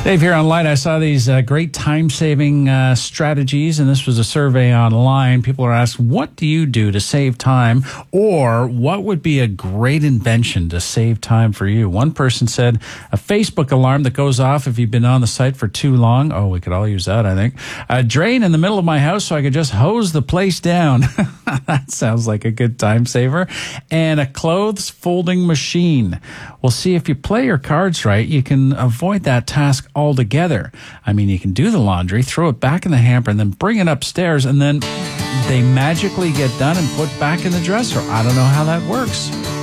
Dave here online. I saw these great time-saving strategies, and this was a survey online. People are asked, what do you do to save time, or what would be a great invention to save time for you? One person said a Facebook alarm that goes off if you've been on the site for too long. Oh, we could all use that, I think. A drain in the middle of my house so I could just hose the place down. That sounds like a good time saver. And a clothes folding machine. We'll see if you play your cards right, you can avoid that task altogether. I mean, you can do the laundry, throw it back in the hamper, and then bring it upstairs, and then they magically get done and put back in the dresser. I don't know how that works.